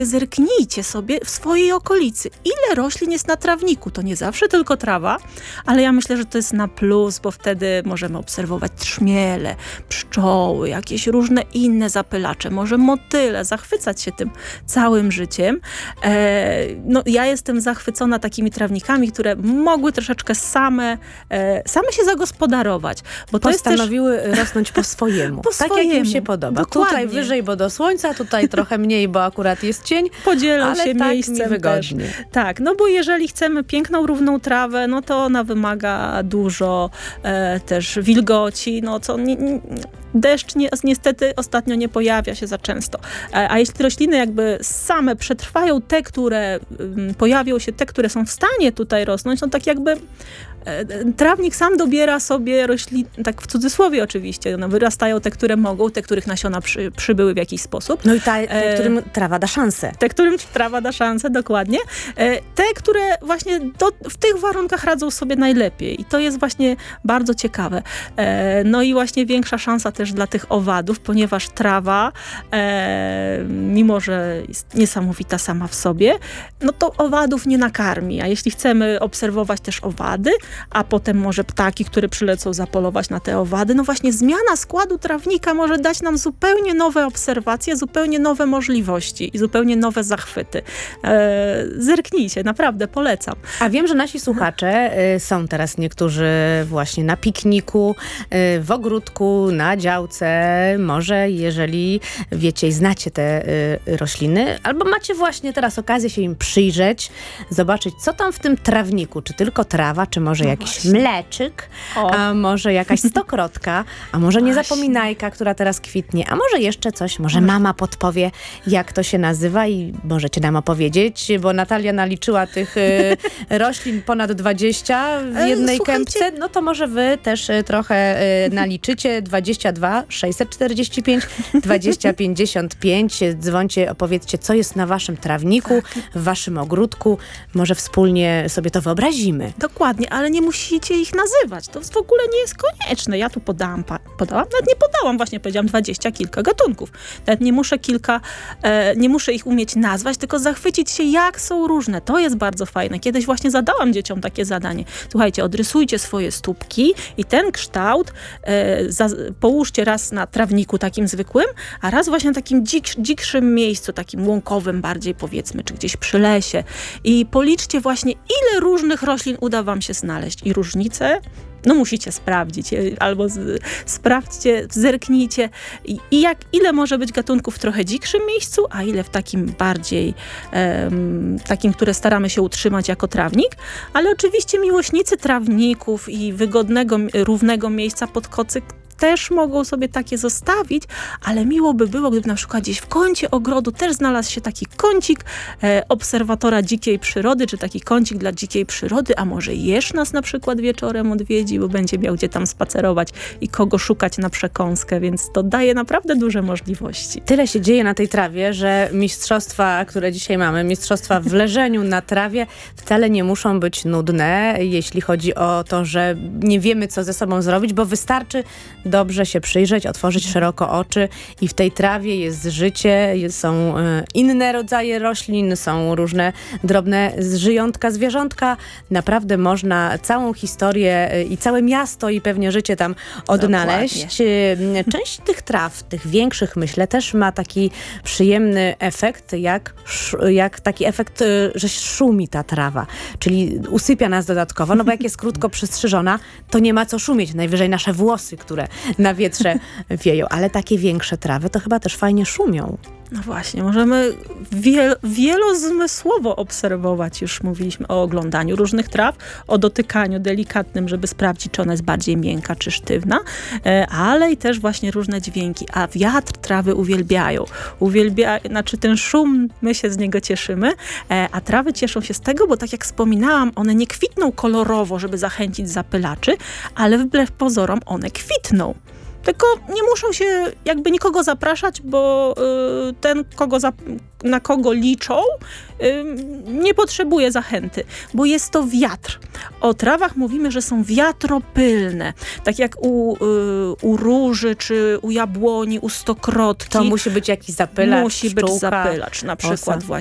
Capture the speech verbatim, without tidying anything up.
Zerknijcie sobie w swojej okolicy, ile roślin jest na trawniku. To nie zawsze tylko trawa, ale ja myślę, że to jest na plus, bo wtedy możemy obserwować trzmiele, pszczoły, jakieś różne inne zapylacze, może motyle, zachwycać się tym całym życiem. E, no, ja jestem zachwycona takimi trawnikami, które mogły troszeczkę same, e, same się zagospodarować. Bo to Postanowiły jest też... rosnąć po swojemu. po tak swojemu. Jak im się podoba. Dokładnie. Tutaj wyżej, bo do słońca, tutaj trochę mniej, bo akurat jest cień. Podzielą ale się tak miejscem mi wygodnie. też. Tak, no bo jeżeli chcemy piękną, równą trawę, no to ona wymaga dużo e, też wilgoci, no co nie, nie, deszcz nie, niestety ostatnio nie pojawia się za często. E, a jeśli rośliny jakby same przetrwają te, które um, pojawią się, te, które są w stanie tutaj rosnąć, no tak jakby trawnik sam dobiera sobie rośliny, tak w cudzysłowie oczywiście, no wyrastają te, które mogą, te, których nasiona przy, przybyły w jakiś sposób. No i ta, te, którym trawa da szansę. Te, którym trawa da szansę, dokładnie. Te, które właśnie do, w tych warunkach radzą sobie najlepiej i to jest właśnie bardzo ciekawe. No i właśnie większa szansa też dla tych owadów, ponieważ trawa, mimo że jest niesamowita sama w sobie, no to owadów nie nakarmi, a jeśli chcemy obserwować też owady, a potem może ptaki, które przylecą zapolować na te owady. No właśnie zmiana składu trawnika może dać nam zupełnie nowe obserwacje, zupełnie nowe możliwości i zupełnie nowe zachwyty. E, zerknijcie, naprawdę polecam. A wiem, że nasi słuchacze y, są teraz niektórzy właśnie na pikniku, y, w ogródku, na działce. Może jeżeli wiecie i znacie te y, rośliny, albo macie właśnie teraz okazję się im przyjrzeć, zobaczyć, co tam w tym trawniku, czy tylko trawa, czy może No jakiś właśnie. mleczyk, O. a może jakaś stokrotka, a może Właśnie. niezapominajka, która teraz kwitnie, a może jeszcze coś, może mama podpowie, jak to się nazywa i możecie nam opowiedzieć, bo Natalia naliczyła tych y, roślin ponad dwadzieścia w jednej Słuchajcie. kępce, no to może wy też y, trochę y, naliczycie. dwadzieścia dwa sześćset czterdzieści pięć dwadzieścia pięćdziesiąt pięć. Dzwońcie, opowiedzcie, co jest na waszym trawniku, w waszym ogródku. Może wspólnie sobie to wyobrazimy. Dokładnie, ale nie musicie ich nazywać. To w ogóle nie jest konieczne. Ja tu podałam, pa, podałam, nawet nie podałam, właśnie powiedziałam dwadzieścia kilka gatunków. Nawet nie muszę kilka, e, nie muszę ich umieć nazwać, tylko zachwycić się, jak są różne. To jest bardzo fajne. Kiedyś właśnie zadałam dzieciom takie zadanie. Słuchajcie, odrysujcie swoje stópki i ten kształt e, za, połóżcie raz na trawniku takim zwykłym, a raz właśnie na takim dzik, dzikszym miejscu, takim łąkowym bardziej powiedzmy, czy gdzieś przy lesie. I policzcie właśnie, ile różnych roślin uda wam się znaleźć. I różnice, no musicie sprawdzić, albo z, sprawdźcie, zerknijcie i, i jak, ile może być gatunków w trochę dzikszym miejscu, a ile w takim bardziej, um, takim, które staramy się utrzymać jako trawnik, ale oczywiście miłośnicy trawników i wygodnego, równego miejsca pod kocyk też mogą sobie takie zostawić, ale miło by było, gdyby na przykład gdzieś w kącie ogrodu też znalazł się taki kącik e, obserwatora dzikiej przyrody, czy taki kącik dla dzikiej przyrody, a może jeż nas na przykład wieczorem odwiedzi, bo będzie miał gdzie tam spacerować i kogo szukać na przekąskę, więc to daje naprawdę duże możliwości. Tyle się dzieje na tej trawie, że mistrzostwa, które dzisiaj mamy, mistrzostwa w leżeniu na trawie wcale nie muszą być nudne, jeśli chodzi o to, że nie wiemy, co ze sobą zrobić, bo wystarczy dobrze się przyjrzeć, otworzyć szeroko oczy i w tej trawie jest życie, są inne rodzaje roślin, są różne drobne żyjątka, zwierzątka. Naprawdę można całą historię i całe miasto i pewnie życie tam odnaleźć. Dokładnie. Część tych traw, tych większych myślę, też ma taki przyjemny efekt, jak, jak taki efekt, że szumi ta trawa, czyli usypia nas dodatkowo, no bo jak jest krótko przystrzyżona, to nie ma co szumieć, najwyżej nasze włosy, które na wietrze wieją, ale takie większe trawy to chyba też fajnie szumią. No właśnie, możemy wiel- wielozmysłowo obserwować, już mówiliśmy o oglądaniu różnych traw, o dotykaniu delikatnym, żeby sprawdzić, czy ona jest bardziej miękka, czy sztywna, e, ale i też właśnie różne dźwięki, a wiatr trawy uwielbiają. Uwielbia, znaczy ten szum, my się z niego cieszymy, e, a trawy cieszą się z tego, bo tak jak wspominałam, one nie kwitną kolorowo, żeby zachęcić zapylaczy, ale wbrew pozorom one kwitną. Tylko nie muszą się jakby nikogo zapraszać, bo y, ten, kogo zap- na kogo liczą, y, nie potrzebuje zachęty, bo jest to wiatr. O trawach mówimy, że są wiatropylne. Tak jak u, y, u róży, czy u jabłoni, u stokrotki. To musi być jakiś zapylacz, Musi być pszczółka, zapylacz, na przykład osa. właśnie.